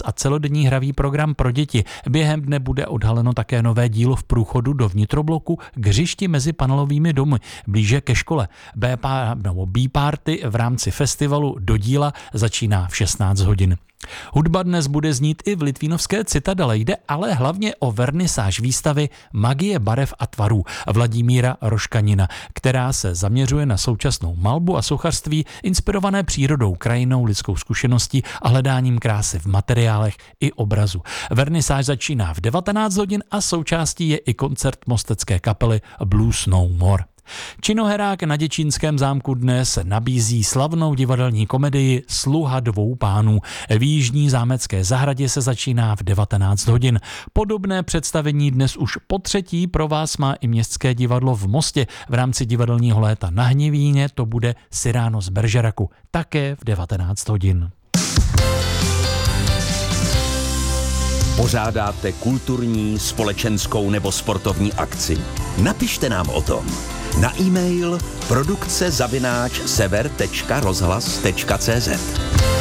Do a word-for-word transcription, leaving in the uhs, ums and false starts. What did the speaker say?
a celodenní hravý program pro děti. Během dne bude odhaleno také nové dílo v průchodu do vnitrobloku k hřišti mezi panelovými domy, blíže ke škole. B, nebo B-party v rámci festivalu do díla začíná v šestnáct hodin. Hudba dnes bude znít i v Litvínovské Citadele. Jde ale hlavně o vernisáž výstavy Magie barev a tvarů Vladimíra Roškanina, která se zaměřuje na současnou malbu a sochařství inspirované přírodou, krajinou, lidskou zkušeností a hledáním krásy v materiálech i obrazu. Vernisáž začíná v devatenáct hodin a součástí je i koncert mostecké kapely Blues No More. Činoherák na Děčínském zámku dnes nabízí slavnou divadelní komedii Sluha dvou pánů. V jižní zámecké zahradě se začíná v devatenáct hodin. Podobné představení dnes už po třetí pro vás má i Městské divadlo v Mostě. V rámci divadelního léta na Hněvíně to bude Cyrano z Bergeracu, také v devatenáct hodin. Pořádáte kulturní, společenskou nebo sportovní akci? Napište nám o tom. Na e-mail produkce zavináč sever tečka rozhlas tečka cé zet.